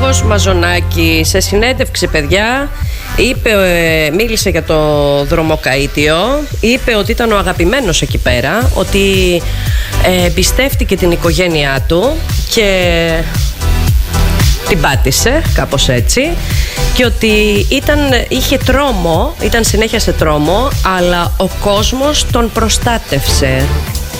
Γιώργος Μαζονάκη σε συνέντευξη, παιδιά, μίλησε για το δρομοκαΐτιο. Είπε ότι ήταν ο αγαπημένος εκεί πέρα, ότι εμπιστεύτηκε την οικογένειά του και την πάτησε, κάπως έτσι, και ότι είχε τρόμο, ήταν συνέχεια σε τρόμο, αλλά ο κόσμος τον προστάτευσε.